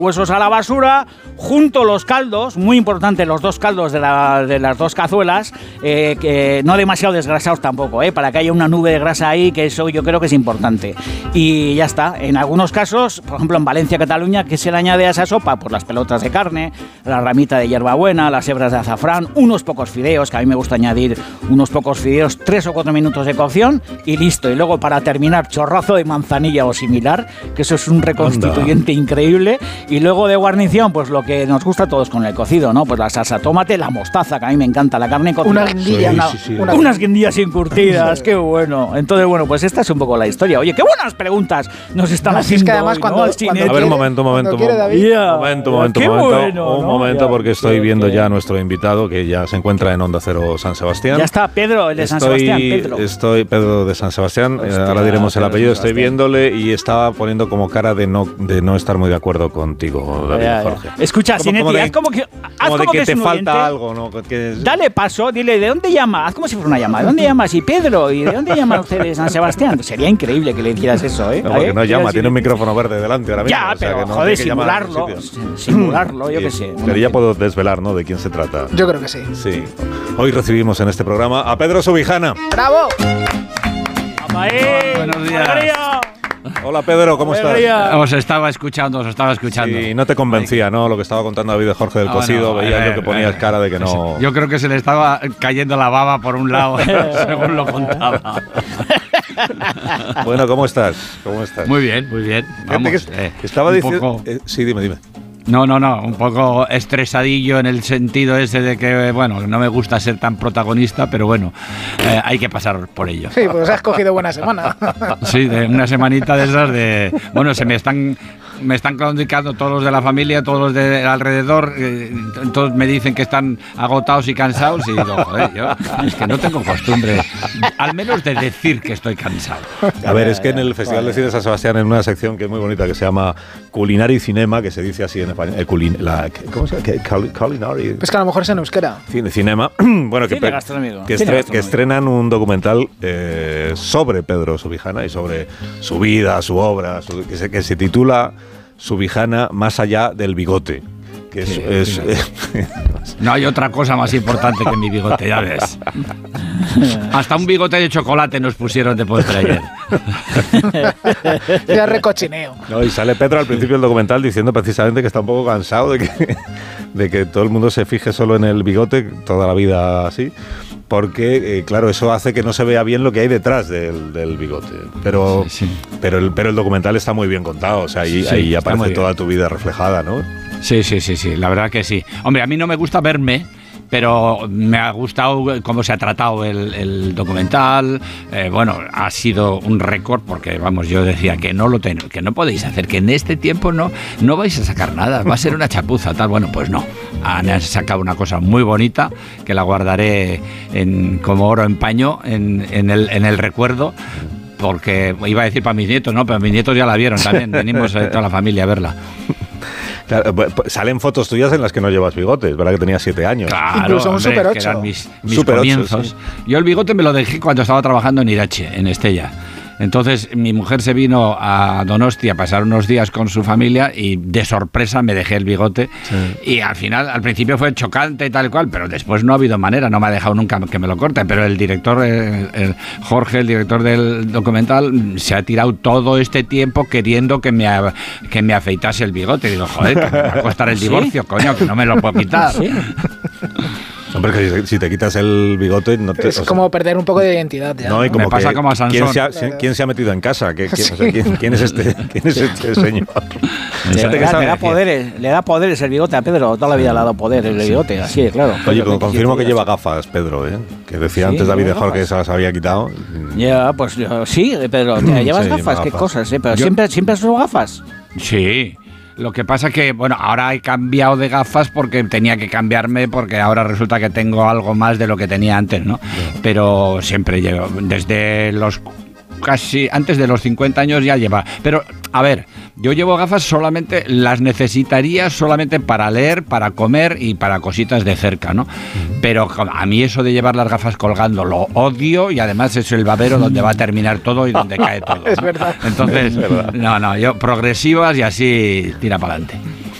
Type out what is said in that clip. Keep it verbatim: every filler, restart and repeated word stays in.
huesos a la basura, junto los caldos, muy importante, los dos caldos de, la, de las dos cazuelas, eh, que no demasiado desgrasados tampoco, eh, para que haya una nube de grasa ahí, que eso yo creo que es importante. Y ya está. En algunos casos, por ejemplo en Valencia, Cataluña, ¿qué se le añade a esa sopa? Pues las pelotas de carne, la ramita de hierbabuena, las hebras de azafrán, unos pocos fideos, que a mí me gusta añadir unos pocos fideos, tres o cuatro minutos de cocción y listo. Y luego para terminar, chorrazo de manzanilla o similar, que eso es un reconstituyente Anda. increíble. Y luego de guarnición, pues lo que nos gusta a todos con el cocido, ¿no? Pues la salsa tomate, la mostaza, que a mí me encanta, la carne cocida. Una guindilla. Sí, una, sí, sí. Una, unas guindillas encurtidas, sí. Qué bueno. Entonces, bueno, pues esta es un poco la historia. Oye, qué buenas preguntas nos están no, haciendo. Es que además hoy, cuando, ¿no? cuando A ver, un momento, un momento. Quiere, David, yeah. Un momento, un momento, qué un momento. Bueno, un ¿no? momento, ya, porque estoy qué, viendo qué. ya a nuestro invitado, que ya se encuentra en Onda Cero San Sebastián. Ya está, Pedro, el de San estoy, Sebastián, Pedro. Estoy, Pedro de San Sebastián, Hostia, ahora diremos el apellido, estoy viéndole y estaba poniendo como cara de no, de no estar muy de acuerdo contigo, David ya, Jorge. Ya. Escucha, Sinetti, haz como que, haz como de como que, que te es un falta oyente. algo, ¿no? Que es... Dale paso, dile, ¿de dónde llama? Haz como si fuera una llamada. ¿De dónde llamas? Y Pedro, ¿y de dónde llama usted de San Sebastián? Sería increíble que le hicieras eso, ¿eh? No, porque no ¿Eh? llama, tiene un micrófono verde delante ahora mismo. Ya, o sea, pero que no joder, tiene que simularlo, simularlo, yo qué sé. Pero ya puedo desvelar, ¿no?, de quién se trata. Yo creo que sí. Sí. Hoy recibimos en este programa a Pedro Subijana. ¡Bravo! ¡Amael! Buenos días. Hola Pedro, ¿cómo estás? Os estaba escuchando, os estaba escuchando. Sí, no te convencía, ¿no? Lo que estaba contando David de Jorge del no, cocido, no, veía eh, yo que ponías eh, cara de que no... Yo creo que se le estaba cayendo la baba por un lado, según lo contaba. Bueno, ¿cómo estás? ¿Cómo estás? Muy bien, muy bien. Vamos, que eh, estaba diciendo... poco... Eh, sí, dime, dime. No, no, no, un poco estresadillo en el sentido ese de que, bueno, no me gusta ser tan protagonista, pero bueno, eh, hay que pasar por ello. Sí, pues has cogido buena semana. Sí, de una semanita de esas de... Bueno, se me están... Me están comunicando todos los de la familia, todos los de alrededor, eh, todos me dicen que están agotados y cansados y digo, joder, yo es que no tengo costumbre, al menos de decir que estoy cansado. A ver, es que en el Festival de Cine de San Sebastián, en una sección que es muy bonita, que se llama Culinario y Cinema, que se dice así en español, eh, culin, la, ¿cómo se llama? Culinario. Pues que a lo mejor es en euskera. Cine, cinema, bueno, que, Cine que, estre, que estrenan un documental eh, sobre Pedro Subijana y sobre su vida, su obra, su, que, se, que se titula Subijana más allá del bigote. Que es, sí, es, sí. Eh, no hay otra cosa más importante que mi bigote, ya ves. Hasta un bigote de chocolate nos pusieron de postre ayer. Ya recochineo. No, y sale Pedro al principio del documental diciendo precisamente que está un poco cansado de que, de que todo el mundo se fije solo en el bigote, toda la vida así. Porque, eh, claro, eso hace que no se vea bien lo que hay detrás del, del bigote. Pero, sí, sí. Pero, el, pero el documental está muy bien contado, o sea, ahí, sí, ahí aparece toda tu vida reflejada, ¿no? Sí, sí, sí, sí, la verdad que sí. Hombre, a mí no me gusta verme, pero me ha gustado cómo se ha tratado el, el documental. Eh, bueno, ha sido un récord porque, vamos, yo decía que no lo ten, que no podéis hacer, que en este tiempo no, no vais a sacar nada, va a ser una chapuza, tal. Bueno, pues no. Han sacado una cosa muy bonita que la guardaré en, como oro en paño en, en, el, en el recuerdo. Porque iba a decir para mis nietos, no, pero mis nietos ya la vieron también. Venimos eh, toda la familia a verla. Claro, salen fotos tuyas en las que no llevas bigotes, ¿verdad? Que tenías siete años. Claro, incluso un hombre, Super ocho. Que eran mis, mis Super comienzos. ocho, sí. Yo el bigote me lo dejé cuando estaba trabajando en Irache, en Estella. Entonces mi mujer se vino a Donostia a pasar unos días con su familia y de sorpresa me dejé el bigote. Sí. Y al final, al principio fue chocante y tal cual, pero después no ha habido manera, no me ha dejado nunca que me lo corte. Pero el director, el, el Jorge, el director del documental, se ha tirado todo este tiempo queriendo que me, que me afeitase el bigote. Y digo, joder, que me va a costar el divorcio, ¿sí? Coño, que no me lo puedo quitar. ¿Sí? Hombre, que si te quitas el bigote... No te, es o sea, como perder un poco de identidad. Ya. No, y como me pasa que, como a Sansón. ¿quién se, ha, ¿Quién se ha metido en casa? ¿Quién, sí. o sea, ¿quién, quién, es, este, ¿quién es este señor? Le, le, da, le, da poderes, le da poderes el bigote a Pedro. Toda la vida le ha dado poder el bigote, así, claro. Oye, pues confirmo que lleva gafas, Pedro, ¿eh? Que decía sí, antes David de Jorge que se las había quitado. Ya, pues sí, Pedro, ¿llevas sí, gafas? ¿Qué gafas. cosas? ¿Eh? Pero Yo, siempre, ¿Siempre has usado gafas? Sí. Lo que pasa que, bueno, ahora he cambiado de gafas porque tenía que cambiarme porque ahora resulta que tengo algo más de lo que tenía antes, ¿no? Yeah. Pero siempre llevo, desde los casi antes de los cincuenta años ya lleva. Pero, a ver, yo llevo gafas solamente, las necesitaría solamente para leer, para comer y para cositas de cerca, ¿no? Uh-huh. Pero a mí eso de llevar las gafas colgando lo odio y además es el babero donde va a terminar todo y donde cae todo, ¿no? Es verdad. Entonces, es verdad. no, no, yo progresivas y así tira para adelante.